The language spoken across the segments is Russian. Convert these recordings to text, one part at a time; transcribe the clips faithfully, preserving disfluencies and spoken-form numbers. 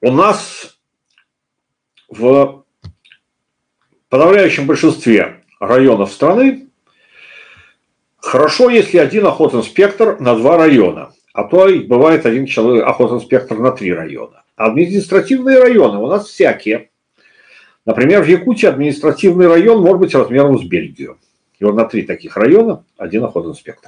у нас в подавляющем большинстве районов страны хорошо, если один охотинспектор на два района, а то и бывает один человек, охотинспектор на три района. Административные районы у нас всякие. Например, в Якутии административный район может быть размером с Бельгию. И вот на три таких района один охотинспектор.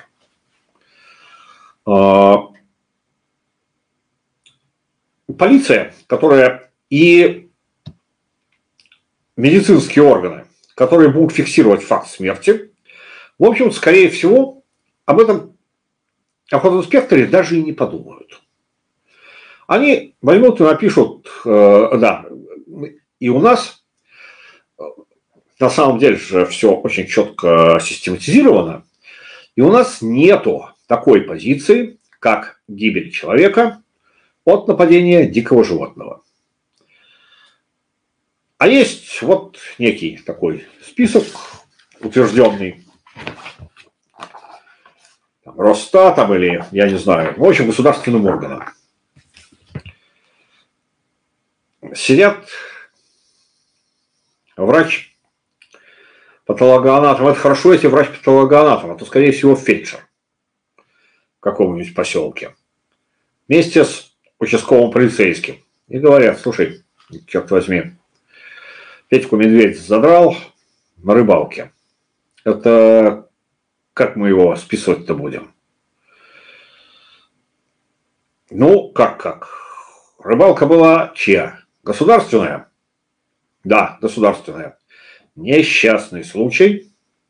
Полиция, которая и медицинские органы, которые будут фиксировать факт смерти, в общем, скорее всего, об этом охотинспекторе даже и не подумают. Они возьмут и напишут, э, да, и у нас на самом деле же все очень четко систематизировано, и у нас нету такой позиции, как гибель человека от нападения дикого животного. А есть вот некий такой список, утвержденный там, Росстатом или, я не знаю, в общем, государственным органом. Сидят врач патологоанатом. Это хорошо, если врач патологоанатом, а то, скорее всего, фельдшер в каком-нибудь поселке. Вместе с участковым полицейским. И говорят: слушай, черт возьми, Петьку медведь задрал на рыбалке. Это как мы его списывать-то будем? Ну, как-как? Рыбалка была чья? Государственная? Да, государственная. Несчастный случай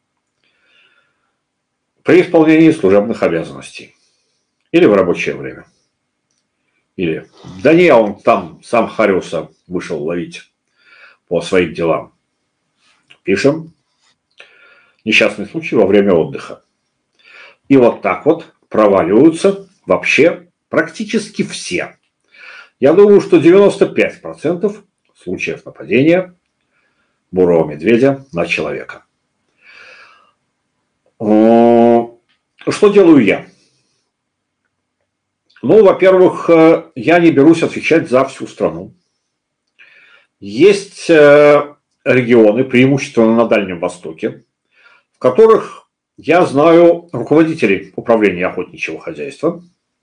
при исполнении служебных обязанностей. Или в рабочее время. Или, да не, он там сам Хариуса вышел ловить по своим делам. Пишем: несчастный случай во время отдыха. И вот так вот проваливаются вообще практически все. Я думаю, что девяносто пять процентов случаев нападения бурого медведя на человека. Что делаю я? Ну, во-первых, я не берусь отвечать за всю страну. Есть регионы, преимущественно на Дальнем Востоке, в которых я знаю руководителей управления охотничьего хозяйства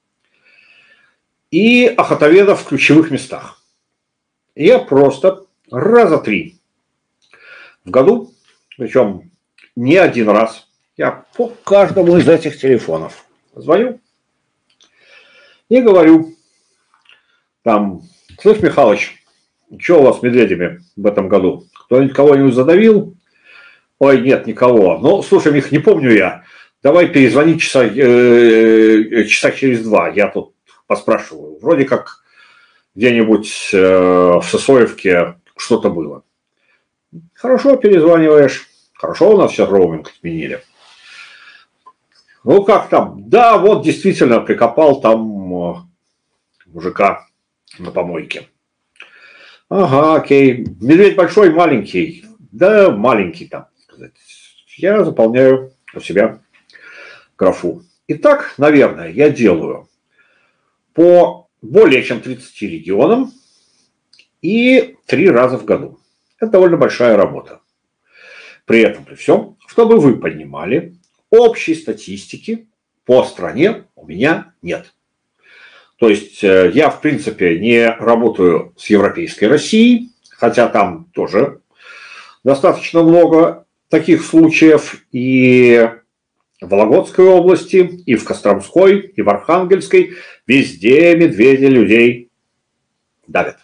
и охотоведов в ключевых местах. И я просто раза три в году, причем не один раз, я по каждому из этих телефонов звоню и говорю там: слышь, Михалыч, что у вас с медведями в этом году? Кто-нибудь кого-нибудь задавил? Ой, нет, никого. Ну, слушай, Мих, не помню я. Давай перезвони часа, э, часа через два. Я тут поспрашиваю. Вроде как где-нибудь э, в Сысоевке что-то было. Хорошо, перезваниваешь. Хорошо, у нас сейчас роуминг отменили. Ну, как там? Да, вот действительно прикопал там мужика на помойке. Ага, окей. Медведь большой, маленький? Да, маленький там, сказать. Я заполняю у себя графу. И так, наверное, я делаю по более чем тридцати регионам и три раза в году. Это довольно большая работа. При этом, при всем, чтобы вы понимали, общей статистики по стране у меня нет. То есть я, в принципе, не работаю с Европейской Россией, хотя там тоже достаточно много таких случаев и в Вологодской области, и в Костромской, и в Архангельской. Везде медведи людей давят.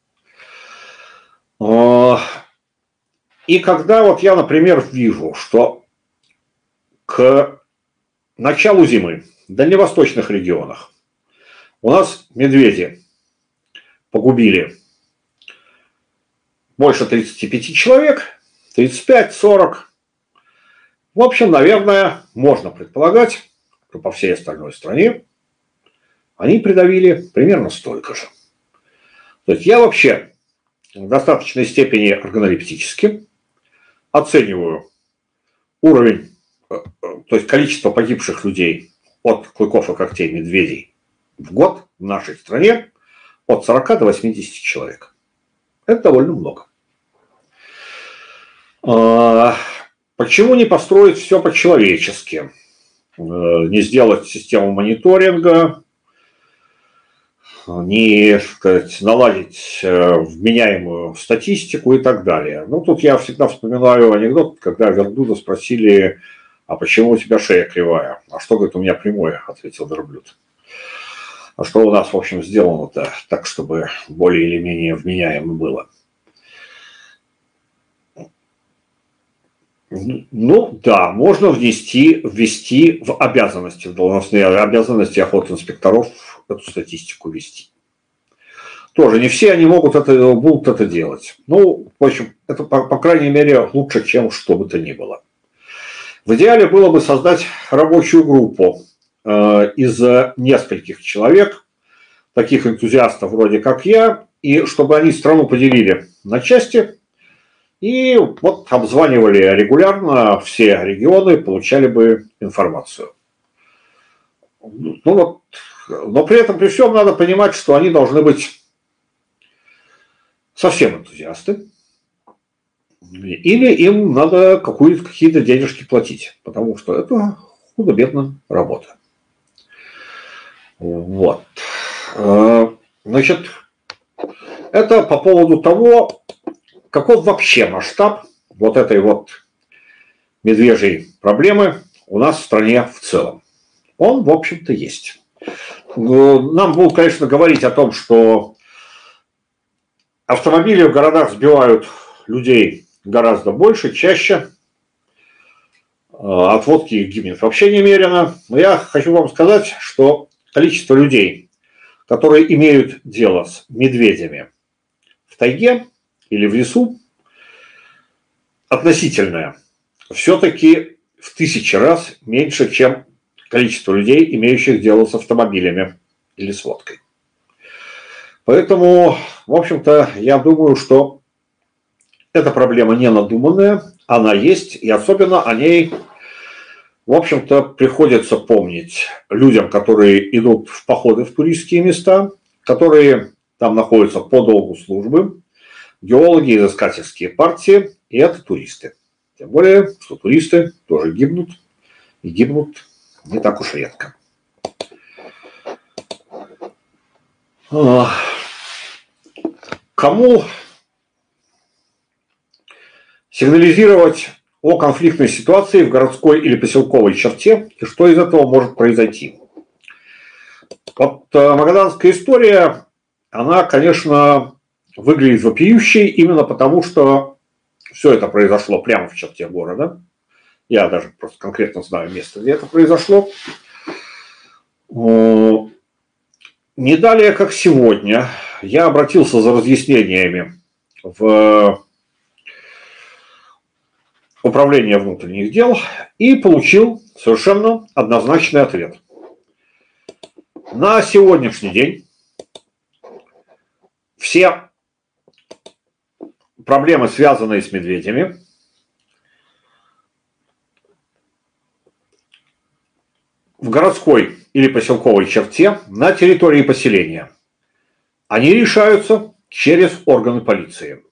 И когда вот я, например, вижу, что к началу зимы в дальневосточных регионах у нас медведи погубили больше тридцати пяти человек, тридцать пять сорок. В общем, наверное, можно предполагать, что по всей остальной стране они придавили примерно столько же. То есть я вообще в достаточной степени органолептически оцениваю уровень, то есть количество погибших людей от клыков и когтей медведей в год в нашей стране от сорока до восьмидесяти человек. Это довольно много. Почему не построить все по-человечески? Не сделать систему мониторинга, не, так сказать, наладить вменяемую статистику и так далее. Ну, тут я всегда вспоминаю анекдот, когда Верблюда спросили, а почему у тебя шея кривая? А что, говорит, у меня прямое, ответил Верблюд. А что у нас, в общем, сделано-то так, чтобы более или менее вменяемо было? Ну, да, можно внести, ввести в обязанности, в должностные обязанности охотинспекторов эту статистику вести. Тоже не все они могут это, будут это делать. Ну, в общем, это, по, по крайней мере, лучше, чем что бы то ни было. В идеале было бы создать рабочую группу э, из нескольких человек, таких энтузиастов вроде как я, и чтобы они страну поделили на части, и вот обзванивали регулярно все регионы, получали бы информацию. Ну вот, но при этом, при всем, надо понимать, что они должны быть совсем энтузиасты. Или им надо какие-то денежки платить, потому что это худо-бедно работа. Вот. Значит, это по поводу того, каков вообще масштаб вот этой вот медвежьей проблемы у нас в стране в целом. Он, в общем-то, есть. Нам будут, конечно, говорить о том, что автомобили в городах сбивают людей гораздо больше, чаще. От водки гибнет вообще немерено. Но я хочу вам сказать, что количество людей, которые имеют дело с медведями в тайге или в лесу, относительное, все-таки в тысячи раз меньше, чем количество людей, имеющих дело с автомобилями или с водкой. Поэтому, в общем-то, я думаю, что эта проблема не надуманная, она есть, и особенно о ней, в общем-то, приходится помнить людям, которые идут в походы в туристские места, которые там находятся по долгу службы, геологи, изыскательские партии, и это туристы. Тем более, что туристы тоже гибнут, и гибнут не так уж редко. Кому сигнализировать о конфликтной ситуации в городской или поселковой черте, и что из этого может произойти? Вот магаданская история, она, конечно, выглядит вопиющей именно потому, что все это произошло прямо в черте города. Я даже просто конкретно знаю место, где это произошло. Не далее, как сегодня, я обратился за разъяснениями в Управление внутренних дел и получил совершенно однозначный ответ. На сегодняшний день все проблемы, связанные с медведями, в городской или поселковой черте на территории поселения, они решаются через органы полиции.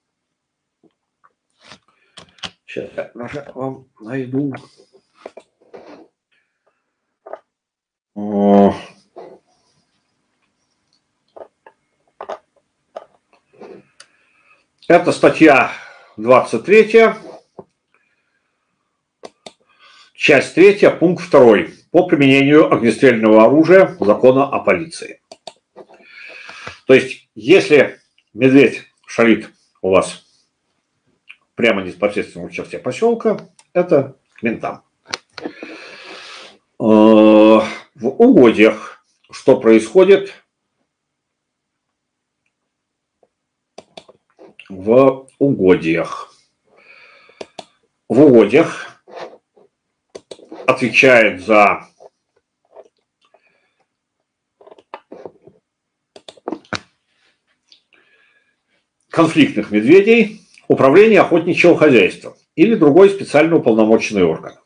Сейчас я даже вам найду. Это статья двадцать третья, часть третья, пункт второй. По применению огнестрельного оружия закона о полиции. То есть, если медведь шалит у вас прямо непосредственно в черте поселка, это к ментам. В угодьях что происходит? В угодьях. В угодьях отвечает за конфликтных медведей Управление охотничьего хозяйства или другой специально уполномоченный орган.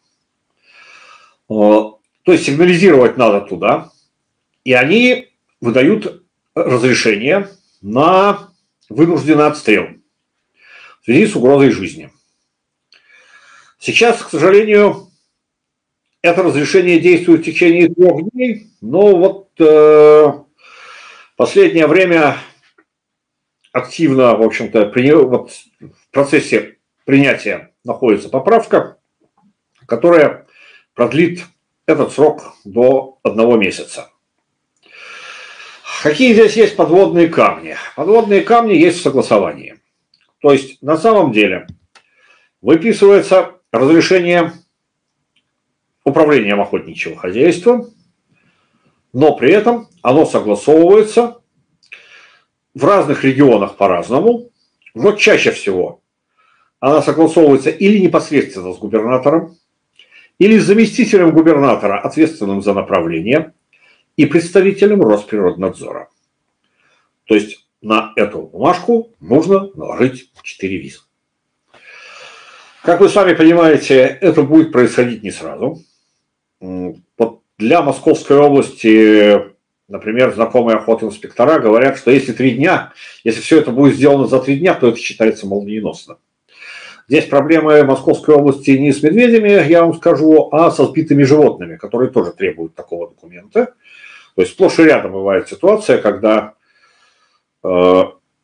То есть сигнализировать надо туда, и они выдают разрешение на вынужденный отстрел в связи с угрозой жизни. Сейчас, к сожалению, это разрешение действует в течение трех дней, но вот э, последнее время активно, в общем-то, при, вот, в процессе принятия находится поправка, которая продлит этот срок до одного месяца. Какие здесь есть подводные камни? Подводные камни есть в согласовании. То есть, на самом деле, выписывается разрешение управлением охотничьего хозяйства, но при этом оно согласовывается в разных регионах по-разному. Вот чаще всего она согласовывается или непосредственно с губернатором, или с заместителем губернатора, ответственным за направление, и представителем Росприроднадзора. То есть на эту бумажку нужно наложить четыре виза. Как вы сами понимаете, это будет происходить не сразу. Вот для Московской области, например, знакомые охотинспектора говорят, что если три дня, если все это будет сделано за три дня, то это считается молниеносно. Здесь проблемы Московской области не с медведями, я вам скажу, а со сбитыми животными, которые тоже требуют такого документа. То есть сплошь и рядом бывает ситуация, когда э,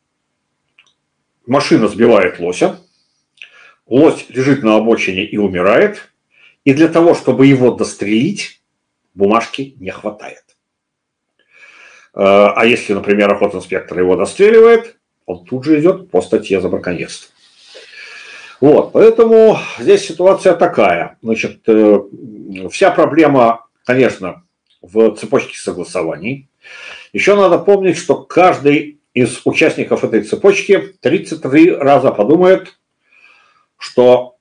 машина сбивает лося, лось лежит на обочине и умирает, и для того, чтобы его дострелить, бумажки не хватает. Э, а если, например, охотинспектор его достреливает, он тут же идет по статье за браконьерство. Вот, поэтому здесь ситуация такая. Значит, э, вся проблема, конечно, в цепочке согласований. Еще надо помнить, что каждый из участников этой цепочки тридцать три раза подумает, что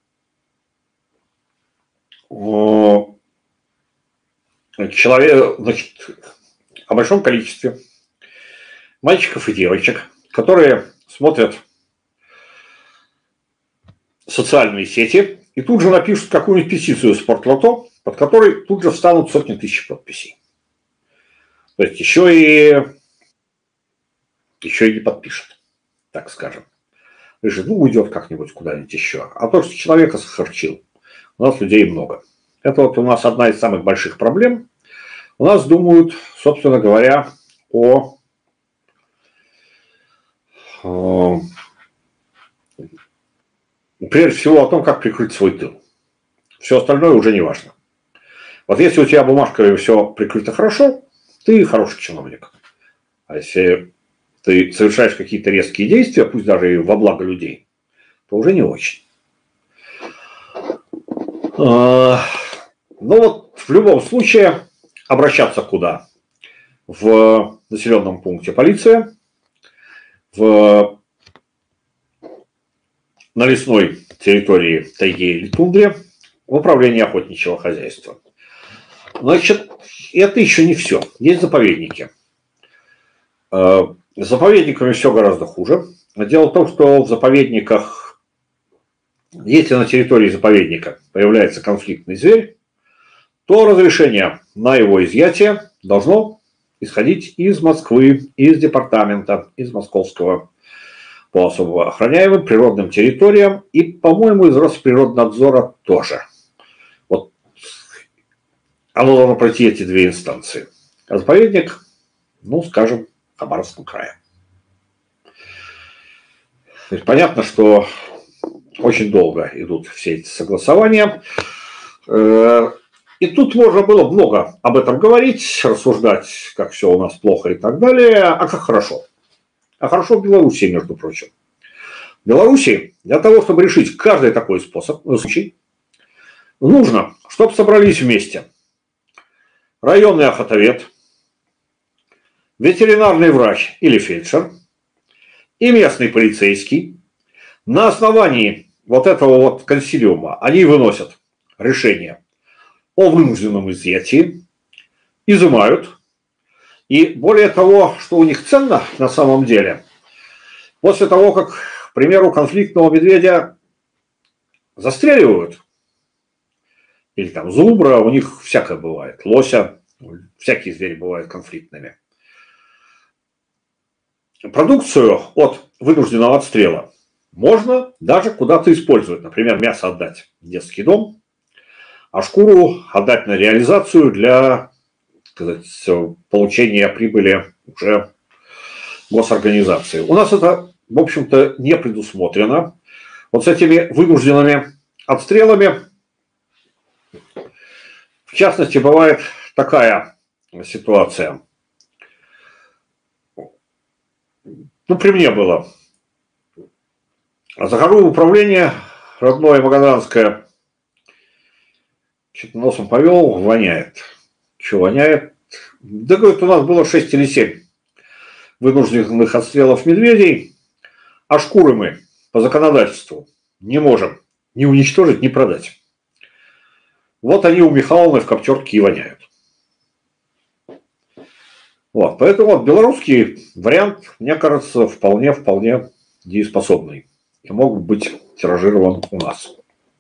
человек, значит, о большом количестве мальчиков и девочек, которые смотрят социальные сети и тут же напишут какую-нибудь петицию Спортлото, под которой тут же встанут сотни тысяч подписей. То есть еще и, еще и не подпишет, так скажем. Решит, ну, уйдет как-нибудь куда-нибудь еще. А то, что человека сохарчил, у нас людей много. Это вот у нас одна из самых больших проблем. У нас думают, собственно говоря, о, о прежде всего о том, как прикрыть свой тыл. Все остальное уже не важно. Вот если у тебя бумажка и все прикрыто хорошо, ты хороший чиновник. А если ты совершаешь какие-то резкие действия, пусть даже и во благо людей, то уже не очень. Ну вот в любом случае обращаться куда? В населенном пункте полиция, в, на лесной территории тайги или тундре в управление охотничьего хозяйства. Значит, это еще не все. Есть заповедники. С заповедниками все гораздо хуже. Дело в том, что в заповедниках, если на территории заповедника появляется конфликтный зверь, то разрешение на его изъятие должно исходить из Москвы, из департамента, из московского по особо охраняемым природным территориям и, по-моему, из Росприроднадзора тоже. Вот оно должно пройти эти две инстанции. А заповедник, ну, скажем, в Хабаровском крае. То есть понятно, что очень долго идут все эти согласования. И тут можно было много об этом говорить, рассуждать, как все у нас плохо и так далее, а как хорошо. А хорошо в Беларуси, между прочим. В Беларуси для того, чтобы решить каждый такой способ, случай, нужно, чтобы собрались вместе районный охотовед, ветеринарный врач или фельдшер и местный полицейский. На основании вот этого вот консилиума они выносят решение о вынужденном изъятии, изымают. И более того, что у них ценно на самом деле, после того, как, к примеру, конфликтного медведя застреливают, или там зубра, у них всякое бывает, лося, всякие звери бывают конфликтными. продукцию от вынужденного отстрела можно даже куда-то использовать. Например, мясо отдать в детский дом, а шкуру отдать на реализацию для, так сказать, получения прибыли уже госорганизации. У нас это, в общем-то, не предусмотрено. Вот с этими вынужденными отстрелами, в частности, бывает такая ситуация. Ну, при мне было. Захожу в управление, родное магаданское, что-то носом повел, воняет. Что воняет? Да, говорит, у нас было шесть или семь вынужденных отстрелов медведей, а шкуры мы по законодательству не можем ни уничтожить, ни продать. Вот они у Михайловны в коптерке и воняют. Вот, поэтому вот, белорусский вариант, мне кажется, вполне-вполне дееспособный и мог быть тиражирован у нас.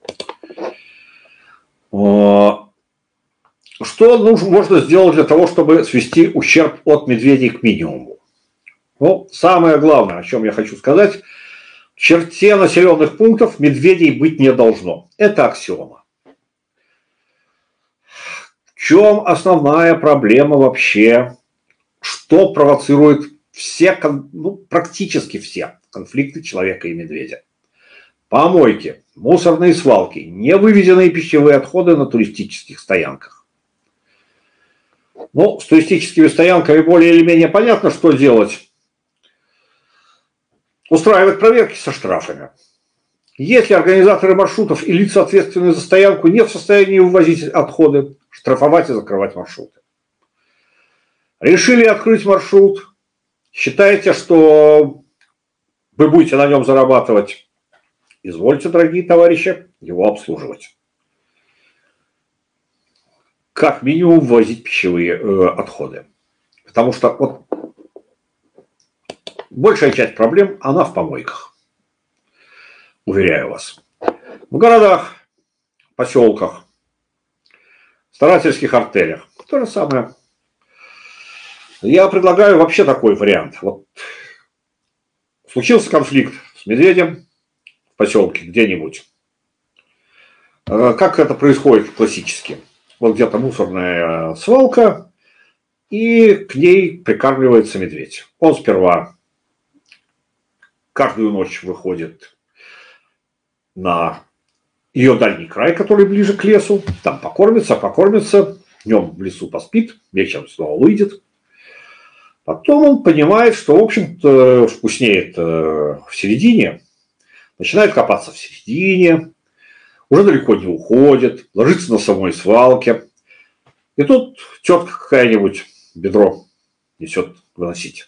Что нужно, можно сделать для того, чтобы свести ущерб от медведей к минимуму? Ну, самое главное, о чем я хочу сказать, в черте населенных пунктов медведей быть не должно. Это аксиома. В чем основная проблема вообще? Что провоцирует все, ну, практически все конфликты человека и медведя? Помойки, мусорные свалки, невывезенные пищевые отходы на туристических стоянках. Ну, с туристическими стоянками более или менее понятно, что делать. Устраивать проверки со штрафами. Если организаторы маршрутов и лица, ответственные за стоянку, не в состоянии вывозить отходы, штрафовать и закрывать маршруты. Решили открыть маршрут, считаете, что вы будете на нем зарабатывать, извольте, дорогие товарищи, его обслуживать. Как минимум ввозить пищевые э, отходы. Потому что вот большая часть проблем, она в помойках. Уверяю вас. В городах, поселках, старательских артелях. То же самое. Я предлагаю вообще такой вариант. Вот. Случился конфликт с медведем в поселке где-нибудь. Как это происходит классически? Вот где-то мусорная свалка, и к ней прикармливается медведь. Он сперва каждую ночь выходит на ее дальний край, который ближе к лесу, там покормится, покормится, днем в лесу поспит, вечером снова выйдет. Потом он понимает, что, в общем-то, вкуснеет в середине, начинает копаться в середине, уже далеко не уходит, ложится на самой свалке. И тут тетка какая-нибудь бедро несет выносить.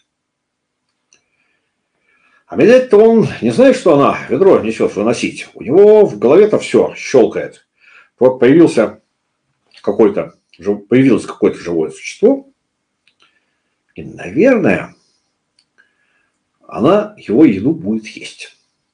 А медведь-то он не знает, что она ведро несет выносить. У него в голове-то все щелкает. Вот появился какой-то, появилось какое-то живое существо, и, наверное, она его еду будет есть.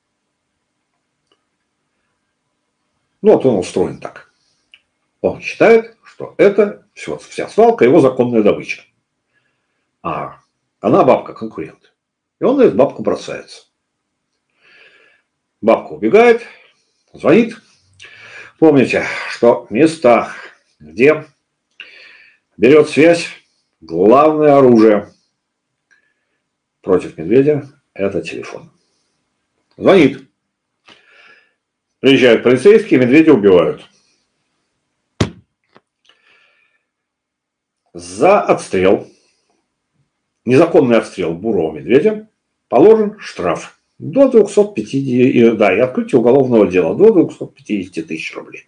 Ну, вот он устроен так. Он считает, что это все, вся свалка его законная добыча. А она бабка-конкурент. И он на эту бабку бросается. Бабка убегает, звонит. Помните, что в местах, где берет связь, главное оружие против медведя – это телефон. Звонит. Приезжают полицейские, медведя убивают. За отстрел, незаконный отстрел бурого медведя положен штраф до двухсот пятидесяти, да, и открытие уголовного дела до двухсот пятидесяти тысяч рублей.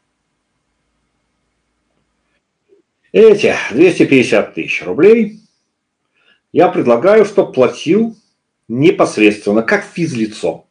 Эти двести пятьдесят тысяч рублей я предлагаю, чтобы платил непосредственно, как физлицо,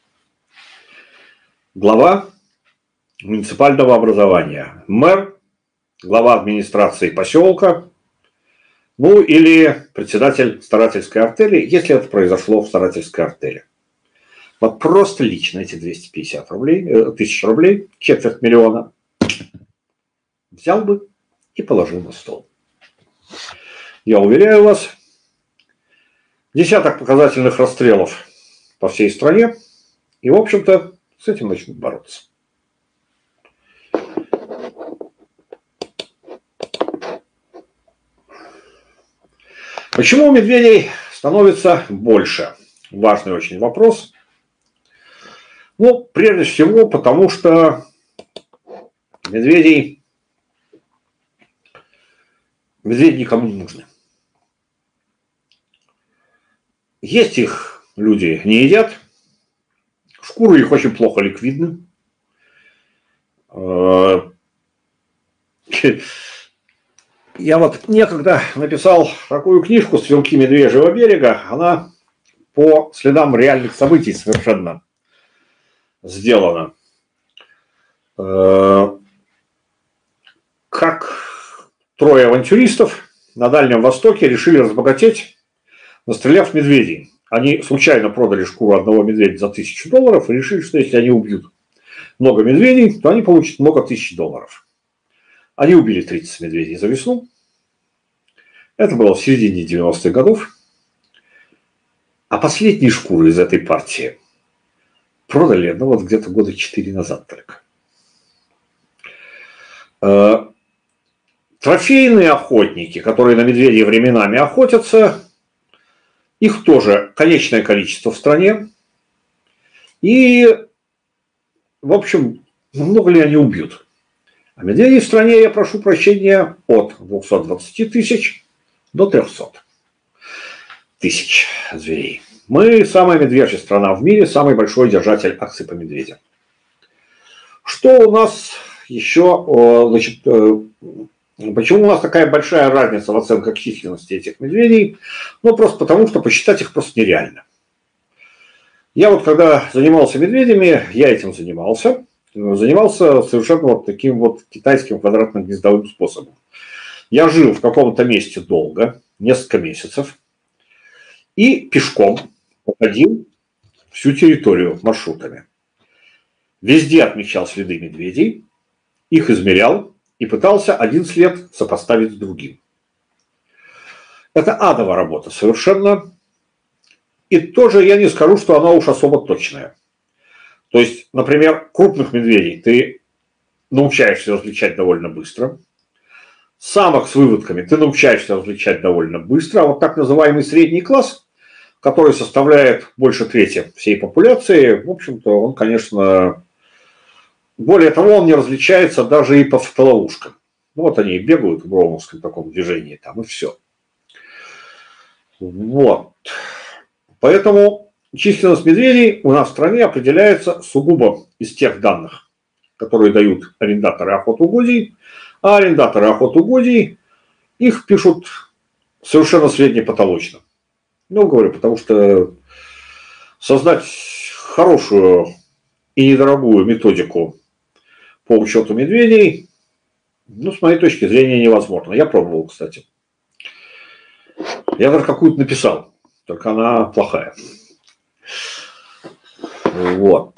глава муниципального образования, мэр, глава администрации поселка, ну или председатель старательской артели, если это произошло в старательской артели. Вот просто лично эти двести пятьдесят рублей, тысяч рублей, четверть миллиона, взял бы и положил на стол. Я уверяю вас, Десяток показательных расстрелов по всей стране. И, в общем-то, с этим начнут бороться. Почему у медведей становится больше? Важный очень вопрос. Ну, прежде всего, потому что медведей, медведи никому не нужны. Есть их люди не едят, шкуры их очень плохо ликвидны. Я вот некогда написал такую книжку «Стрелки Медвежьего берега». Она по следам реальных событий совершенно сделана. Как трое авантюристов на Дальнем Востоке решили разбогатеть, настреляв медведей. Они случайно продали шкуру одного медведя за тысячу долларов и решили, что если они убьют много медведей, то они получат много тысяч долларов. Они убили тридцать медведей за весну. Это было в середине девяностых годов. А последние шкуры из этой партии продали, ну вот где-то года четыре назад только. Трофейные охотники, которые на медведей временами охотятся, их тоже конечное количество в стране. И, в общем, много ли они убьют? А медведей в стране, я прошу прощения, от двухсот двадцати тысяч до трёхсот тысяч зверей. Мы самая медвежья страна в мире, самый большой держатель акций по медведям. Что у нас еще, значит, почему у нас такая большая разница в оценках численности этих медведей? Ну, просто потому, что посчитать их просто нереально. Я вот когда занимался медведями, я этим занимался. Занимался совершенно вот таким вот китайским квадратным гнездовым способом. Я жил в каком-то месте долго, несколько месяцев, и пешком проходил всю территорию маршрутами. Везде отмечал следы медведей, их измерял и пытался один след сопоставить с другим. Это адовая работа совершенно. И тоже я не скажу, что она уж особо точная. То есть, например, крупных медведей ты научаешься различать довольно быстро. Самок с выводками ты научаешься различать довольно быстро. А вот так называемый средний класс, который составляет больше трети всей популяции, в общем-то, он, конечно, более того, он не различается даже и по фотоловушкам. Ну, вот они бегают в броуновском таком движении, там и все. Вот. Поэтому численность медведей у нас в стране определяется сугубо из тех данных, которые дают арендаторы охотугодий. А арендаторы охотугодий, их пишут совершенно среднепотолочно. Ну, говорю, потому что создать хорошую и недорогую методику по учету медведей, ну, с моей точки зрения, невозможно. Я пробовал, кстати. Я даже какую-то написал, только она плохая. Вот.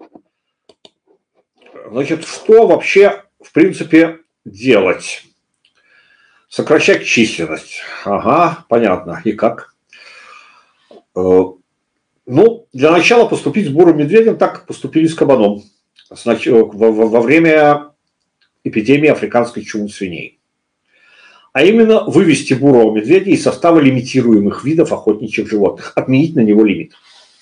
Значит, что вообще, в принципе, делать? Сокращать численность. Ага, понятно. И как? Ну, для начала поступить с бурым медведем так, как поступили с кабаном во время эпидемии африканской чумы свиней. А именно вывести бурого медведя из состава лимитируемых видов охотничьих животных, отменить на него лимит.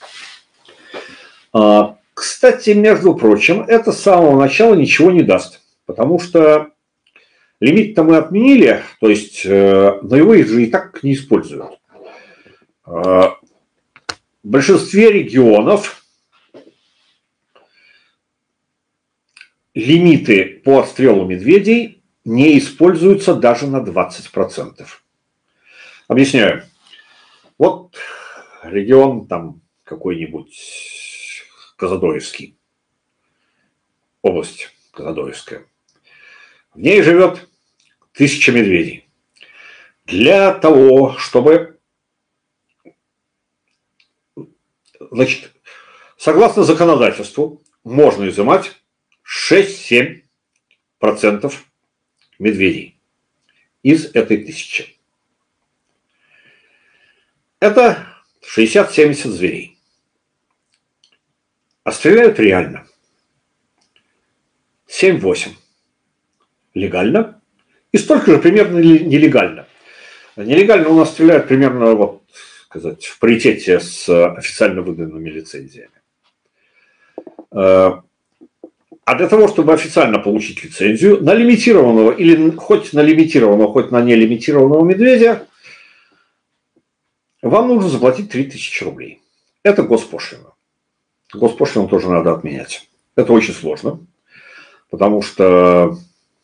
Кстати, между прочим, это с самого начала ничего не даст, потому что лимит-то мы отменили, то есть, но его их же и так не используют. В большинстве регионов лимиты по отстрелу медведей не используются даже на двадцать процентов. Объясняю. Вот регион там какой-нибудь Казадоевский. Область Казадоевская. В ней живет тысяча медведей. Для того, чтобы... Значит, согласно законодательству, можно изымать шесть-семь процентов медведей из этой тысячи. Это шестьдесят-семьдесят зверей. А стреляют реально. семь-восемь. Легально. И столько же примерно нелегально. Нелегально у нас стреляют примерно вот, сказать, в паритете с официально выданными лицензиями. А для того, чтобы официально получить лицензию на лимитированного или хоть на лимитированного, хоть на нелимитированного медведя, вам нужно заплатить три тысячи рублей. Это госпошлина. Госпошлину тоже надо отменять. Это очень сложно, потому что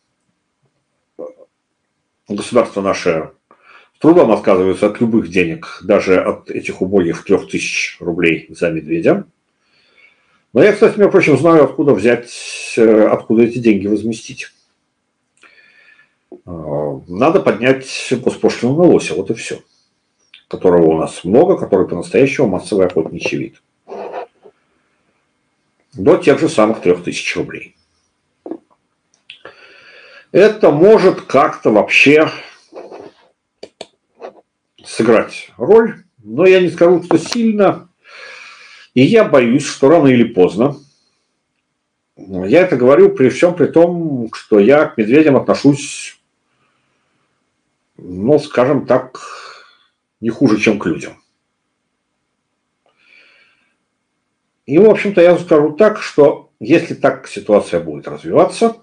государство наше с трудом отказывается от любых денег, даже от этих убогих трех тысяч рублей за медведя. Но я, кстати, между прочим, знаю, откуда взять, откуда эти деньги возместить. Надо поднять госпошлину на лося, вот и все. Которого у нас много, который по-настоящему массовый охотничий вид. До тех же самых трех тысяч рублей. Это может как-то вообще сыграть роль, но я не скажу, что сильно. И я боюсь, что рано или поздно, я это говорю при всем при том, что я к медведям отношусь, ну, скажем так, не хуже, чем к людям. И, в общем-то, я скажу так, что если так ситуация будет развиваться,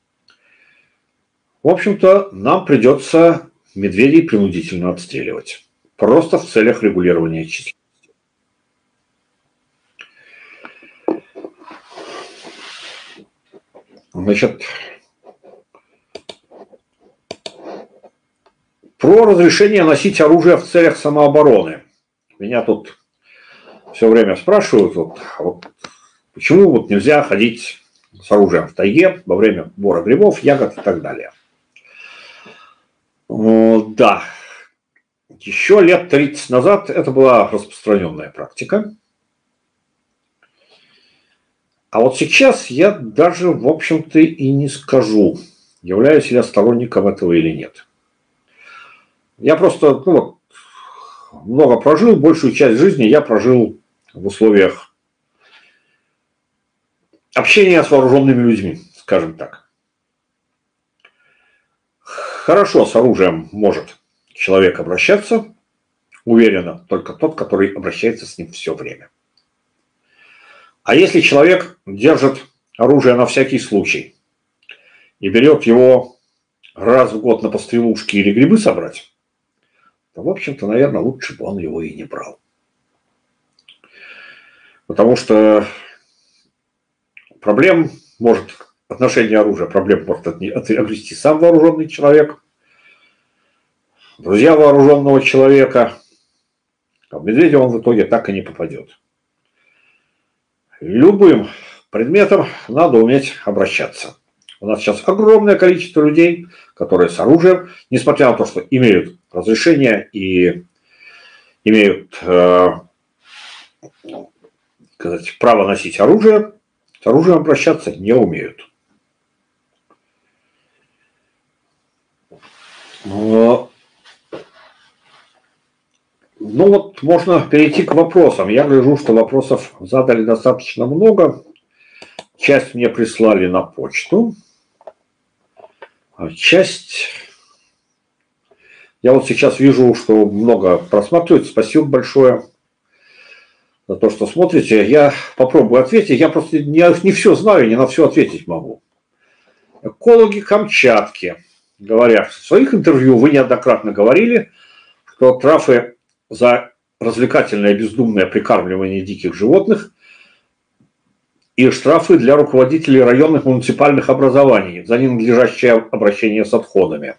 в общем-то, нам придется медведей принудительно отстреливать. Просто в целях регулирования численности. Значит, про разрешение носить оружие в целях самообороны. Меня тут все время спрашивают, вот, вот, почему вот нельзя ходить с оружием в тайге во время сбора грибов, ягод и так далее. Да, еще лет тридцать назад это была распространенная практика. А вот сейчас я даже, в общем-то, и не скажу, являюсь ли я сторонником этого или нет. Я просто, ну вот, много прожил, большую часть жизни я прожил в условиях общения с вооруженными людьми, скажем так. Хорошо с оружием может человек обращаться, уверенно, только тот, который обращается с ним все время. А если человек держит оружие на всякий случай и берет его раз в год на пострелушки или грибы собрать, то, в общем-то, наверное, лучше бы он его и не брал. Потому что проблем может, отношение оружия, проблем может огрести сам вооруженный человек, друзья вооруженного человека, а в медведя он в итоге так и не попадет. Любым предметом надо уметь обращаться. У нас сейчас огромное количество людей, которые с оружием, несмотря на то, что имеют разрешение и имеют э, сказать, право носить оружие, с оружием обращаться не умеют. Но, ну вот можно перейти к вопросам. Я гляжу, что вопросов задали достаточно много. Часть мне прислали на почту. А часть... Я вот сейчас вижу, что много просматривают. Спасибо большое за то, что смотрите. Я попробую ответить. Я просто не, не все знаю, не на все ответить могу. Экологи Камчатки говорят, в своих интервью вы неоднократно говорили, что штрафы за развлекательное бездумное прикармливание диких животных и штрафы для руководителей районных муниципальных образований за ненадлежащее обращение с отходами.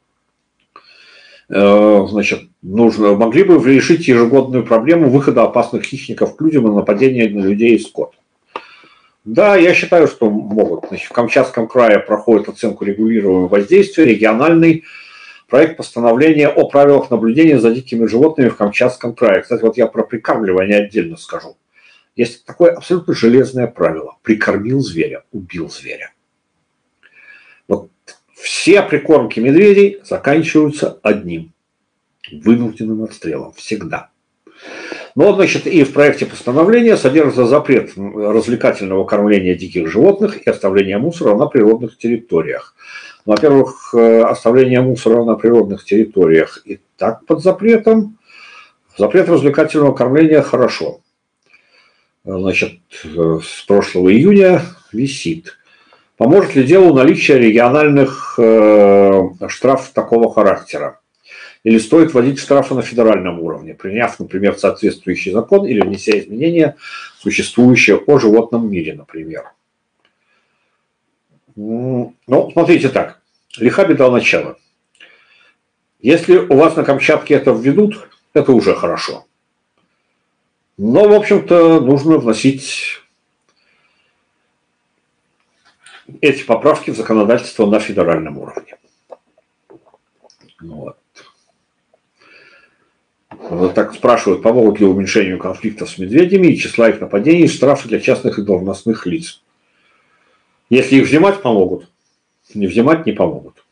Значит, нужно, могли бы решить ежегодную проблему выхода опасных хищников к людям и нападения на людей и скот. Да, я считаю, что могут. Значит, в Камчатском крае проходит оценку регулируемого воздействия, региональный проект постановления о правилах наблюдения за дикими животными в Камчатском крае. Кстати, вот я про прикармливание отдельно скажу. Есть такое абсолютно железное правило. Прикормил зверя, убил зверя. Вот все прикормки медведей заканчиваются одним. Вынужденным отстрелом. Всегда. Но, значит, и в проекте постановления содержится запрет развлекательного кормления диких животных и оставления мусора на природных территориях. Во-первых, оставление мусора на природных территориях и так под запретом. Запрет развлекательного кормления хорошо. Значит, с прошлого июня висит. Поможет ли делу наличие региональных э, штрафов такого характера? Или стоит вводить штрафы на федеральном уровне, приняв, например, соответствующий закон или внеся изменения, существующие о животном мире, например? Ну, смотрите так. Лиха беда начала. Если у вас на Камчатке это введут, это уже хорошо. Но, в общем-то, нужно вносить эти поправки в законодательство на федеральном уровне. Вот. Вот так спрашивают, помогут ли уменьшению конфликтов с медведями и числа их нападений штрафы для частных и должностных лиц. Если их взимать, помогут. Не взимать, не помогут.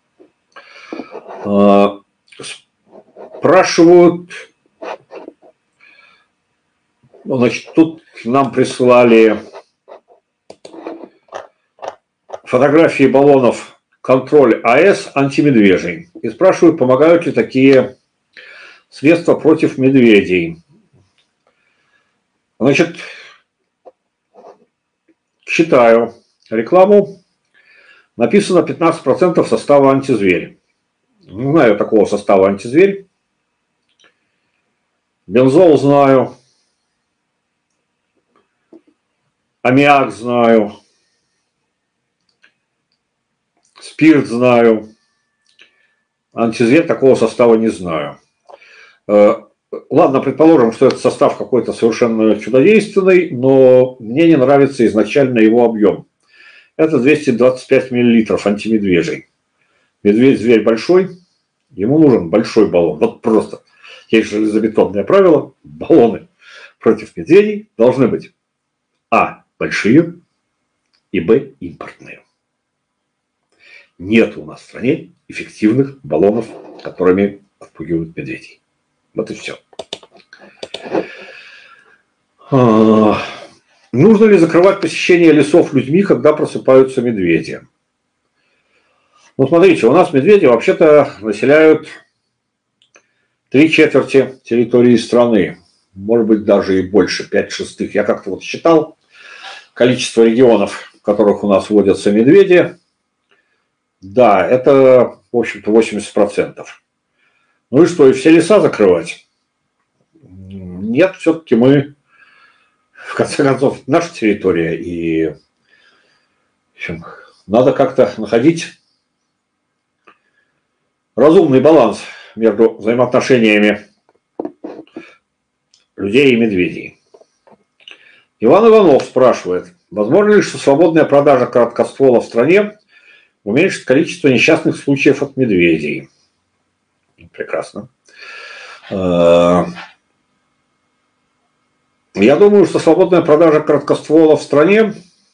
Спрашивают, значит, тут нам прислали фотографии баллонов контроль АЭС антимедвежий. И спрашивают, помогают ли такие средства против медведей. Значит, читаю рекламу. Написано пятнадцать процентов состава антизверь. Не знаю такого состава антизверь. Бензол знаю. Аммиак знаю. Спирт знаю. Антизверь такого состава не знаю. Ладно, предположим, что этот состав какой-то совершенно чудодейственный, но мне не нравится изначально его объем. Это двести двадцать пять миллилитров антимедвежий. Медведь зверь большой, ему нужен большой баллон. Вот просто. Есть железобетонное правило, баллоны против медведей должны быть а. большие и б. импортные. Нет у нас в стране эффективных баллонов, которыми отпугивают медведей. Вот и все. Нужно ли закрывать посещение лесов людьми, когда просыпаются медведи? Ну, смотрите, у нас медведи вообще-то населяют три четверти территории страны. Может быть, даже и больше, пять шестых. Я как-то вот считал количество регионов, в которых у нас водятся медведи. Да, это, в общем-то, восемьдесят процентов. Ну и что, и все леса закрывать? Нет, все-таки мы, в конце концов, наша территория, и в общем, надо как-то находить разумный баланс между взаимоотношениями людей и медведей. Иван Иванов спрашивает, возможно ли, что свободная продажа короткоствола в стране уменьшит количество несчастных случаев от медведей? Прекрасно. Я думаю, что свободная продажа короткоствола в стране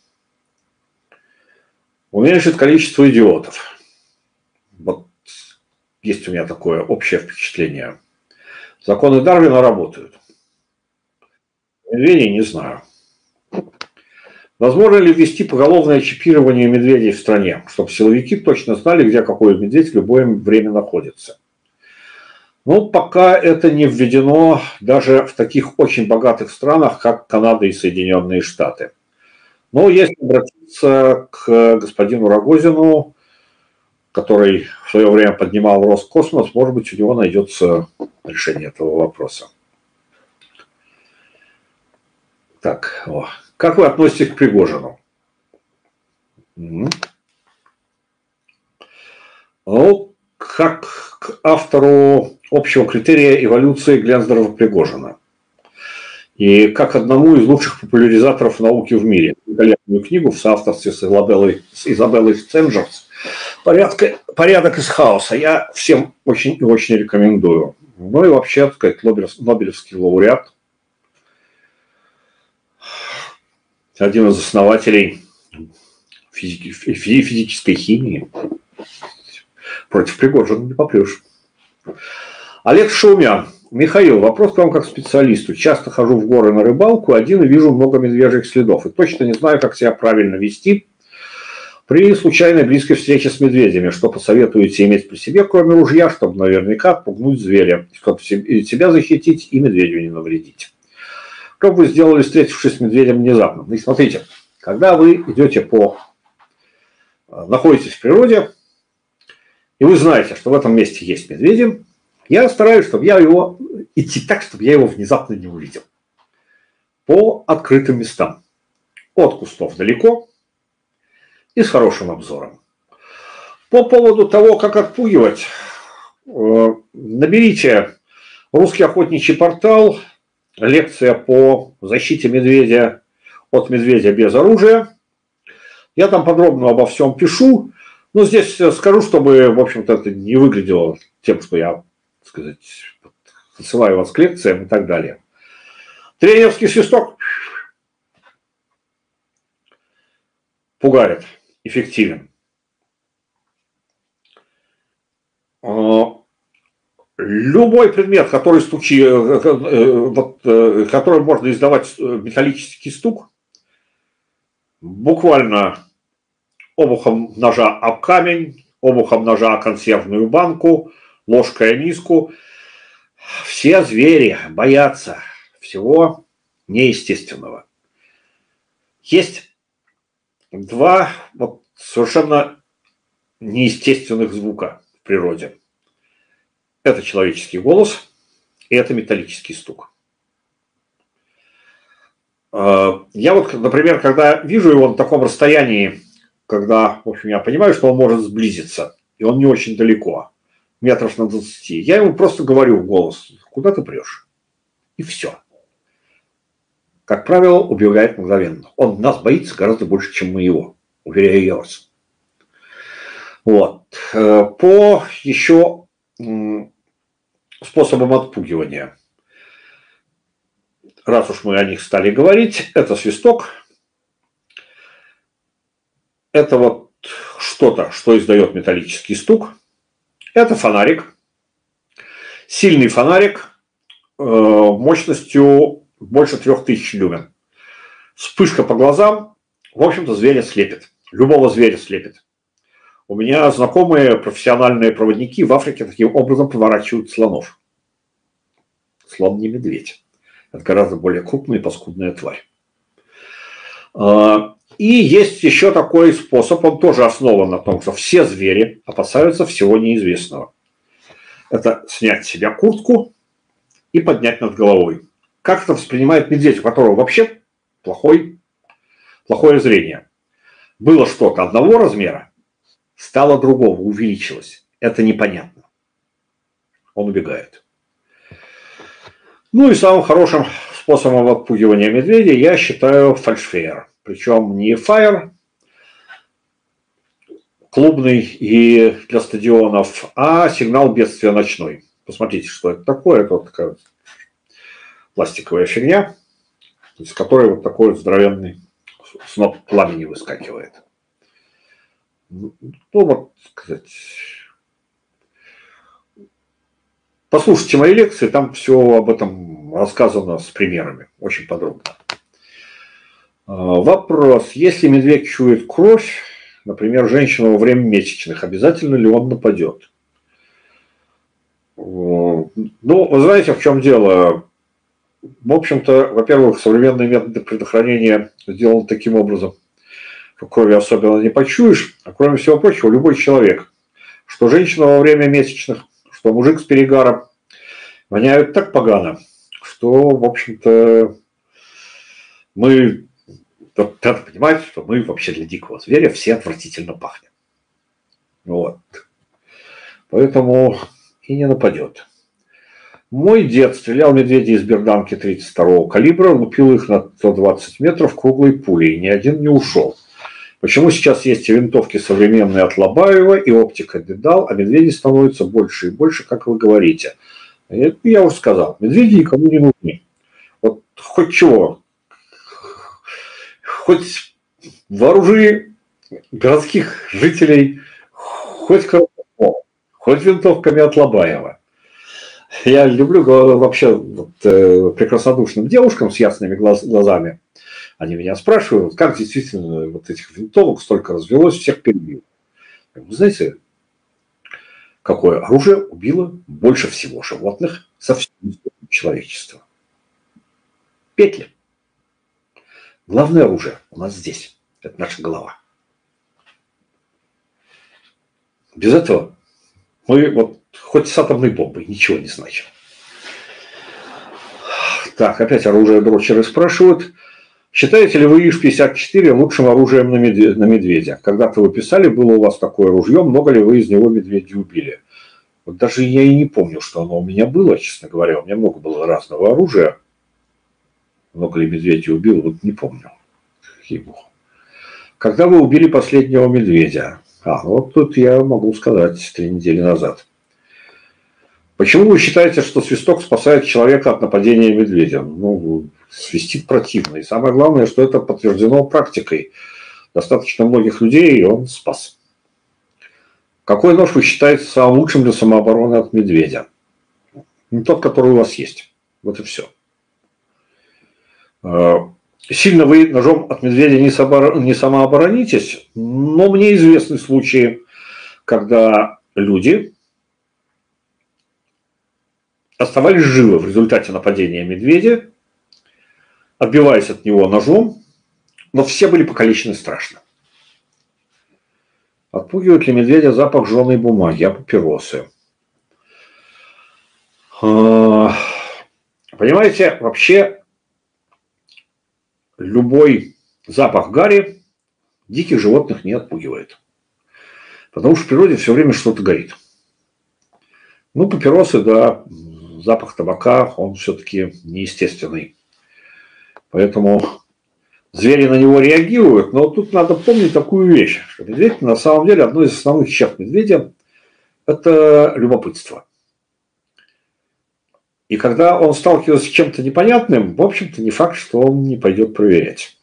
уменьшит количество идиотов. Вот есть у меня такое общее впечатление. Законы Дарвина работают. Медведей не знаю. Возможно ли ввести поголовное чипирование медведей в стране, чтобы силовики точно знали, где какой медведь в любое время находится? Ну, пока это не введено даже в таких очень богатых странах, как Канада и Соединенные Штаты. Но если обратиться к господину Рогозину, который в свое время поднимал Роскосмос, может быть, у него найдется решение этого вопроса. Так, о. Как вы относитесь к Пригожину? Ну, как к автору общего критерия эволюции Гленсдорфа-Пригожина. И как одному из лучших популяризаторов науки в мире. Великолепную книгу в соавторстве с Изабеллой, с Изабеллой Стенджерс «Порядка, «Порядок из хаоса». Я всем очень и очень рекомендую. Ну и вообще, так сказать, Нобелевский лауреат. Один из основателей физики, физической химии. Против Пригожина не попрешь. Олег Шаумян Михаил, вопрос к вам как специалисту. Часто хожу в горы на рыбалку, один и вижу много медвежьих следов. И точно не знаю, как себя правильно вести при случайной близкой встрече с медведями. Что посоветуете иметь при себе, кроме ружья, чтобы наверняка отпугнуть зверя, чтобы себя защитить и медведю не навредить? Что бы вы сделали, встретившись с медведем внезапно? Ну, смотрите, когда вы идете по... находитесь в природе, и вы знаете, что в этом месте есть медведи, я стараюсь, чтобы я его идти так, чтобы я его внезапно не увидел. По открытым местам. От кустов далеко и с хорошим обзором. По поводу того, как отпугивать, наберите русский охотничий портал, лекция по защите медведя от медведя без оружия. Я там подробно обо всем пишу, но здесь скажу, чтобы, в общем-то, это не выглядело тем, что я, так сказать, отсылаю вас к лекциям и так далее. Тренерский свисток пугает, эффективен. Любой предмет, который стучи, который можно издавать металлический стук, буквально обухом ножа об камень, обухом ножа о консервную банку, ложкой о миску. Все звери боятся всего неестественного. Есть два вот совершенно неестественных звука в природе. Это человеческий голос и это металлический стук. Я вот, например, когда вижу его на таком расстоянии, когда, в общем, я понимаю, что он может сблизиться, и он не очень далеко, метров на двадцати, я ему просто говорю в голос: куда ты прешь? И все. Как правило, убегает мгновенно. Он нас боится гораздо больше, чем мы его, уверяю я вас. Вот. По еще способам отпугивания. Раз уж мы о них стали говорить, это свисток. Это вот что-то, что издает металлический стук. Это фонарик. Сильный фонарик мощностью больше трех тысяч люмен. Вспышка по глазам, в общем-то, зверя слепит. Любого зверя слепит. У меня знакомые профессиональные проводники в Африке таким образом поворачивают слонов. Слон не медведь. Это гораздо более крупная и паскудная тварь. И есть еще такой способ, он тоже основан на том, что все звери опасаются всего неизвестного. Это снять с себя куртку и поднять над головой. Как это воспринимает медведь, у которого вообще плохой, плохое зрение? Было что-то одного размера, стало другого, увеличилось. Это непонятно. Он убегает. Ну и самым хорошим способом отпугивания медведя я считаю фальшфейер. Причем не фаер клубный и для стадионов, а сигнал бедствия ночной. Посмотрите, что это такое. Это вот такая пластиковая фигня, из которой вот такой вот здоровенный сноп пламени выскакивает. Ну вот, сказать. Послушайте мои лекции, там все об этом рассказано с примерами, очень подробно. Вопрос. Если медведь чует кровь, например, женщина во время месячных, обязательно ли он нападет? Ну, вы знаете, в чем дело? В общем-то, во-первых, современные методы предохранения сделаны таким образом, что крови особенно не почуешь, а кроме всего прочего, любой человек, что женщина во время месячных, что мужик с перегаром, воняют так погано, что, в общем-то, мы... Надо понимать, что мы вообще для дикого зверя все отвратительно пахнем. Вот. Поэтому и не нападет. Мой дед стрелял медведей из берданки тридцать второго калибра, лупил их на сто двадцать метров круглой пулей, и ни один не ушел. Почему сейчас есть и винтовки современные от Лобаева, и оптика Дедал, а медведей становится больше и больше, как вы говорите? Это я уже сказал, медведи никому не нужны. Вот хоть чего. Хоть вооружи городских жителей, хоть хоть винтовками от Лобаева. Я люблю вообще вот, э, прекраснодушным девушкам с ясными глаз, глазами. Они меня спрашивают, как действительно вот этих винтовок столько развелось, всех перебил. Вы знаете, какое оружие убило больше всего животных со всего человечества? Петли. Главное оружие у нас здесь. Это наша голова. Без этого мы вот хоть с атомной бомбой ничего не значим. Так, опять оружие дрочеры спрашивают. Считаете ли вы ИЖ пятьдесят четыре лучшим оружием на медведя? Когда-то вы писали, было у вас такое ружье, много ли вы из него медведя убили? Вот даже я и не помню, что оно у меня было, честно говоря. У меня много было разного оружия. Много ли медведя убил, вот не помню. Когда вы убили последнего медведя? А, вот тут я могу сказать, три недели назад. Почему вы считаете, что свисток спасает человека от нападения медведя? Ну, свистит противно. И самое главное, что это подтверждено практикой. Достаточно многих людей, и он спас. Какой нож вы считаете самым лучшим для самообороны от медведя? Не тот, который у вас есть. Вот и все. Сильно вы ножом от медведя не, собор... не самооборонитесь, но мне известны случаи, когда люди оставались живы в результате нападения медведя, отбиваясь от него ножом, но все были покалечены страшно. Отпугивает ли медведя запах жженой бумаги, а папиросы? Понимаете, вообще любой запах гари диких животных не отпугивает. Потому что в природе все время что-то горит. Ну, папиросы, да, запах табака, он все-таки неестественный. Поэтому звери на него реагируют. Но тут надо помнить такую вещь, что медведь на самом деле одно из основных черт медведя – это любопытство. И когда он сталкивается с чем-то непонятным, в общем-то, не факт, что он не пойдет проверять.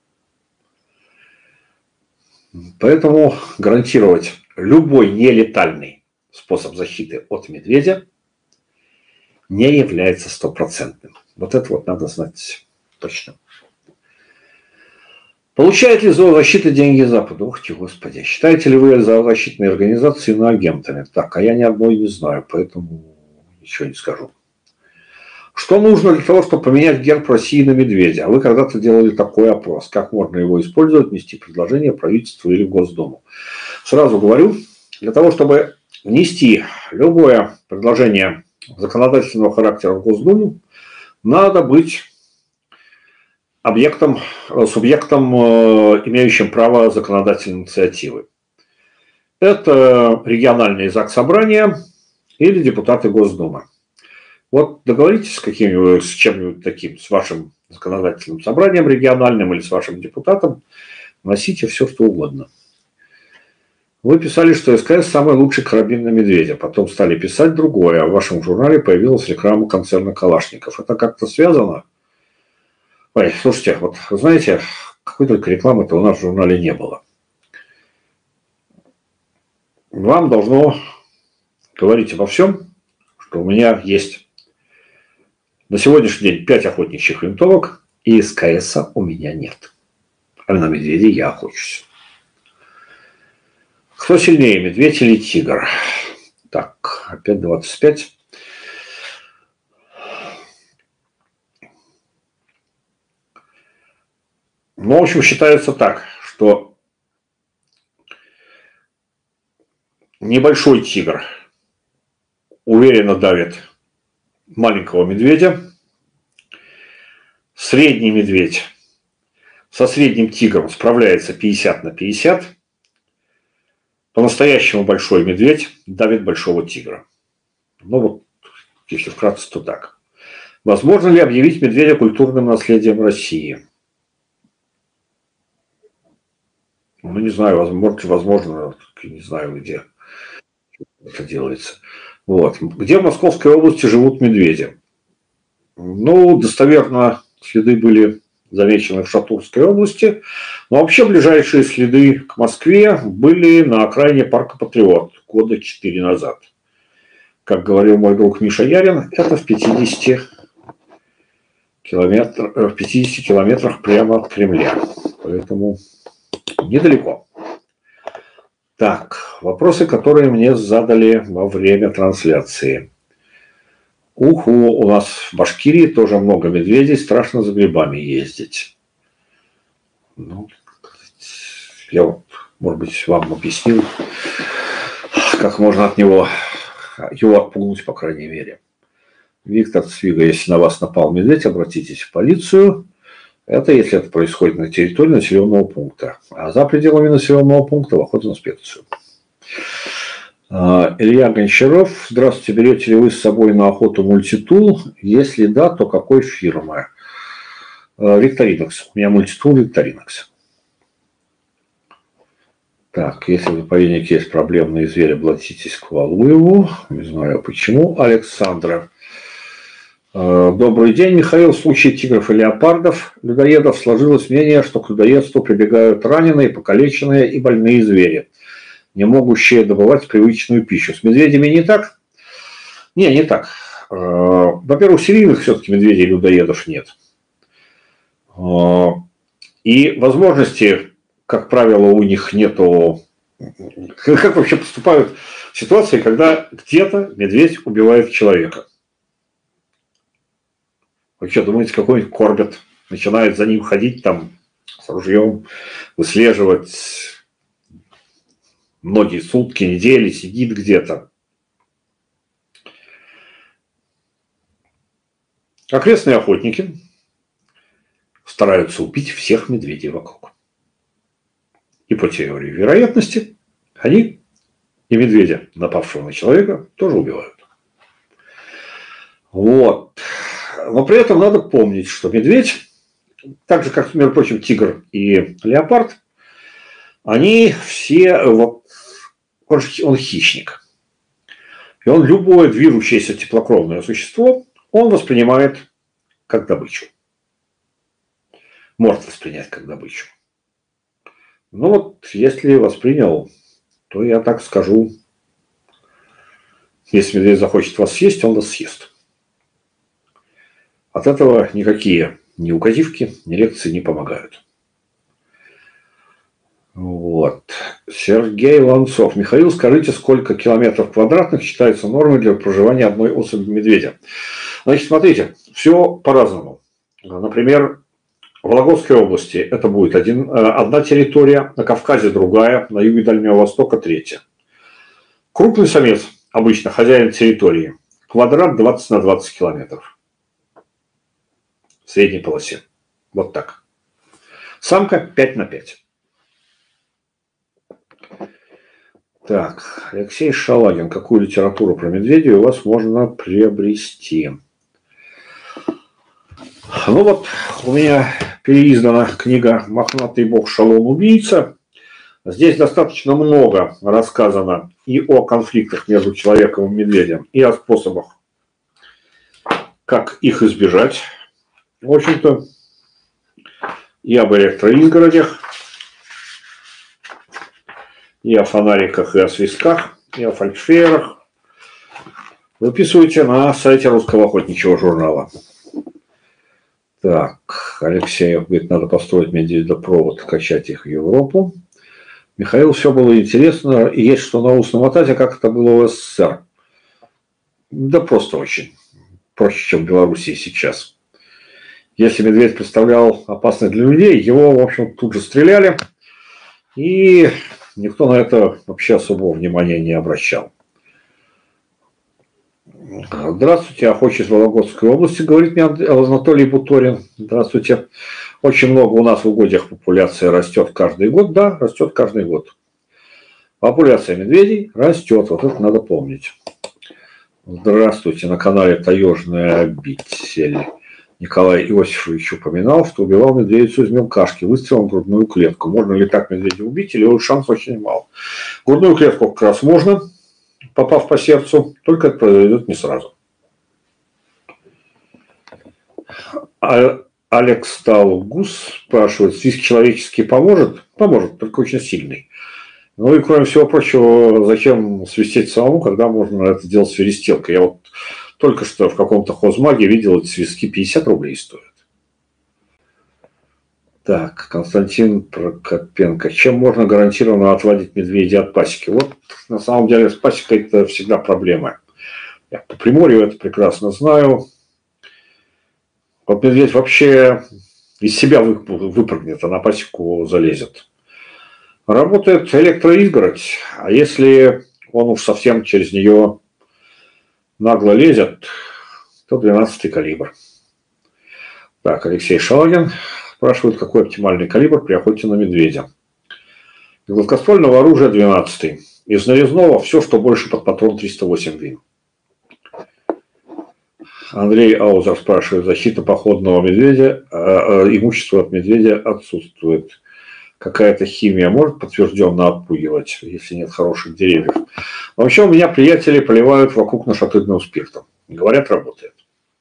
Поэтому гарантировать любой нелетальный способ защиты от медведя не является стопроцентным. Вот это вот надо знать точно. Получает ли зоозащита деньги Запада? Ух ты, Господи. Считаете ли вы зоозащитные организации иноагентами? Так, а я ни одной не знаю, поэтому ничего не скажу. Что нужно для того, чтобы поменять герб России на медведя? А вы когда-то делали такой опрос. Как можно его использовать, внести предложение правительству или в Госдуму? Сразу говорю, для того, чтобы внести любое предложение законодательного характера в Госдуму, надо быть объектом, субъектом, имеющим право законодательной инициативы. Это региональные заксобрания или депутаты Госдумы. Вот договоритесь с каким-нибудь, с чем-нибудь таким, с вашим законодательным собранием региональным или с вашим депутатом, носите все, что угодно. Вы писали, что СКС самый лучший карабин на медведя. Потом стали писать другое. А в вашем журнале появилась реклама концерна Калашников. Это как-то связано? Ой, слушайте, вот знаете, какой только рекламы-то у нас в журнале не было. Вам должно говорить обо всем, что у меня есть на сегодняшний день пять охотничьих винтовок, и СКСа у меня нет. А на медведя я охочусь. Кто сильнее, медведь или тигр? Так, опять двадцать пять. Ну, в общем, считается так, что небольшой тигр уверенно давит маленького медведя. Средний медведь со средним тигром справляется пятьдесят на пятьдесят. По-настоящему большой медведь давит большого тигра. Ну вот, если вкратце, то так. Возможно ли объявить медведя культурным наследием России? Ну, не знаю, возможно, возможно, не знаю, где это делается. Вот. Где в Московской области живут медведи? Ну, достоверно следы были замечены в Шатурской области. Но вообще ближайшие следы к Москве были на окраине парка Патриот года четыре назад. как говорил мой друг Миша Ярин, это в пятидесяти километрах, в пятидесяти километрах прямо от Кремля. Поэтому недалеко. Так, вопросы, которые мне задали во время трансляции. Уху, у нас в Башкирии тоже много медведей, страшно за грибами ездить. Ну, я вот, может быть, вам объяснил, как можно от него его отпугнуть, по крайней мере. Виктор Цвига, если на вас напал медведь, обратитесь в полицию. Это если это происходит на территории населенного пункта. А за пределами населенного пункта в охотинспекцию. Илья Гончаров. Здравствуйте. Берете ли вы с собой на охоту мультитул? Если да, то какой фирмы? Викторинокс. У меня мультитул Викторинокс. Так, если в заповеднике есть проблемные звери, обратитесь к Валуеву. Не знаю почему. Александра. Добрый день, Михаил. В случае тигров и леопардов, людоедов, сложилось мнение, что к людоедству прибегают раненые, покалеченные и больные звери, не могущие добывать привычную пищу. С медведями не так? Не, не так. Во-первых, серийных все-таки медведей людоедов нет. И возможности, как правило, у них нету. Как вообще поступают в ситуации, когда где-то медведь убивает человека? Вы что, думаете, какой-нибудь Корбет начинает за ним ходить там с ружьем, выслеживать многие сутки, недели, сидит где-то? Окрестные охотники стараются убить всех медведей вокруг. И по теории вероятности они и медведя, напавшего на человека, тоже убивают. Вот. Но при этом надо помнить, что медведь, так же, как, между прочим, тигр и леопард, они все, вот, он, он хищник. И он любое движущееся теплокровное существо, он воспринимает как добычу. Может воспринять как добычу. Ну вот, если воспринял, то я так скажу, если медведь захочет вас съесть, он вас съест. От этого никакие ни указивки, ни лекции не помогают. Вот. Сергей Ланцов. Михаил, скажите, сколько километров квадратных считается нормой для проживания одной особи медведя? Значит, смотрите, все по-разному. Например, в Вологодской области это будет один, одна территория, на Кавказе другая, на юге Дальнего Востока третья. Крупный самец, обычно хозяин территории, квадрат двадцать на двадцать километров. В средней полосе. Вот так. Самка пять на пять. Так, Алексей Шалагин. Какую литературу про медведей у вас можно приобрести? Ну вот, у меня переиздана книга «Мохнатый бог Шалом-убийца». Здесь достаточно много рассказано и о конфликтах между человеком и медведем, и о способах, как их избежать. В общем-то, и об электроизгородях, и о фонариках, и о свистках, и о фальшфеерах. Выписывайте на сайте Русского охотничьего журнала. Так, Алексей говорит, надо построить медведопровод, качать их в Европу. Михаил, все было интересно, и есть что на ус намотать, а как это было в СССР? Да просто очень. Проще, чем в Белоруссии сейчас. Если медведь представлял опасность для людей, его, в общем, тут же стреляли, и никто на это вообще особого внимания не обращал. Здравствуйте, охочий из Вологодской области, говорит мне Анатолий Буторин. Здравствуйте. Очень много у нас в угодьях популяция растет каждый год. Да, растет каждый год. Популяция медведей растет, вот это надо помнить. Здравствуйте, на канале Таежная обитель. Николай Иосифович упоминал, что убивал медведицу из мелкашки выстрелом в грудную клетку. Можно ли так медведя убить, или шанс очень мал? Грудную клетку как раз можно, попав по сердцу, только это произойдет не сразу. Алекс Талгус спрашивает, свист человеческий поможет? Поможет, только очень сильный. Ну и кроме всего прочего, зачем свистеть самому, когда можно это делать свиристелкой? Я вот только что в каком-то хозмаге видел эти свистки, пятьдесят рублей стоят. Так, Константин Прокопенко. Чем можно гарантированно отводить медведя от пасеки? Вот на самом деле с пасекой это всегда проблема. Я по Приморью это прекрасно знаю. Вот медведь вообще из себя выпрыгнет, а на пасеку залезет. Работает электроизгородь, а если он уж совсем через нее нагло лезет, то двенадцатый калибр. Так, Алексей Шалагин спрашивает, какой оптимальный калибр при охоте на медведя. Из гладкоствольного оружия двенадцатый. Из нарезного все, что больше под патрон триста восемь ВИН. Андрей Аузер спрашивает, защита походного медведя, э, э, имущество от медведя отсутствует. Какая-то химия может подтвержденно отпугивать, если нет хороших деревьев. Но вообще у меня приятели поливают вокруг нашатырным спиртом. Говорят, работает.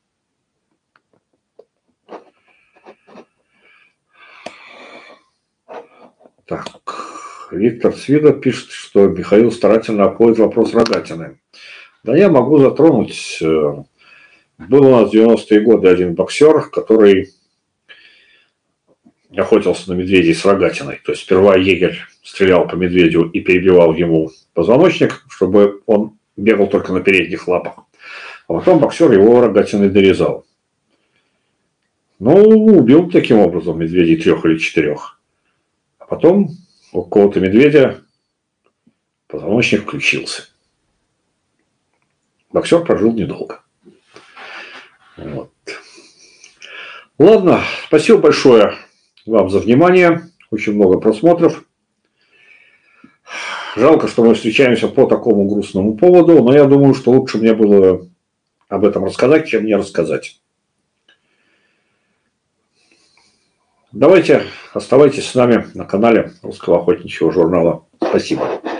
Так, Виктор Свида пишет, что Михаил старательно обходит вопрос рогатины. Да я могу затронуть. Был у нас в девяностые годы один боксер, который охотился на медведей с рогатиной. То есть сперва егерь стрелял по медведю и перебивал ему позвоночник, чтобы он бегал только на передних лапах. А потом боксер его рогатиной дорезал. Ну, убил таким образом медведей трех или четырех. А потом у какого-то медведя позвоночник включился. Боксер прожил недолго. Вот. Ладно, спасибо большое вам за внимание. Очень много просмотров. Жалко, что мы встречаемся по такому грустному поводу, но я думаю, что лучше мне было об этом рассказать, чем не рассказать. Давайте оставайтесь с нами на канале Русского охотничьего журнала. Спасибо.